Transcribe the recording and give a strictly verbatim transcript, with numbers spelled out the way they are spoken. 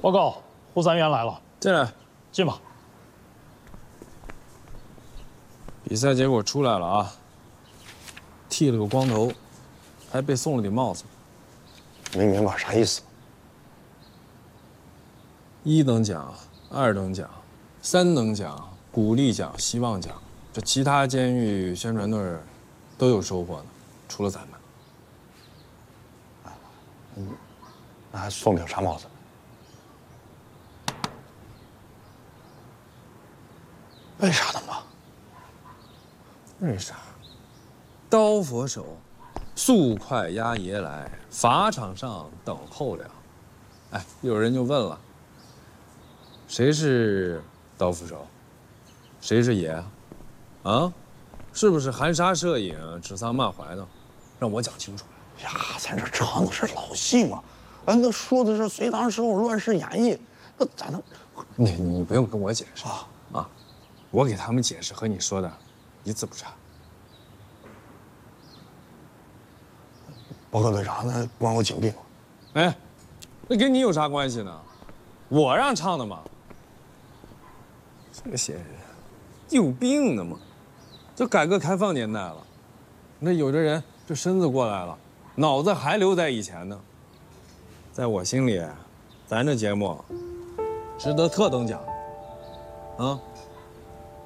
报告，胡三元来了， 进来， 进吧。 比赛结果出来了啊，剃了个光头，还被送了顶帽子。 没明白啥意思？ 一等奖、二等奖、三等奖、鼓励奖、希望奖，这其他监狱宣传队都有收获呢，除了咱们。 嗯，那还送顶啥帽子？为啥呢嘛？ 为啥？刀佛手，速快押爷来，法场上等候了。哎，有人就问了，谁是刀斧手？谁是爷啊？啊？是不是含沙射影、指桑骂槐的？让我讲清楚。 呀，咱这唱的是老戏嘛，俺那说的是隋唐时候乱世演义，那咋能？ 你你不用跟我解释啊啊！我给他们解释和你说的一字不差。 报告队长，那关我紧闭吗？ 哎，那跟你有啥关系呢？我让唱的嘛。这些人有病呢嘛！这改革开放年代了，那有的人这身子过来了，脑子还留在以前呢。在我心里，咱这节目值得特等奖，啊，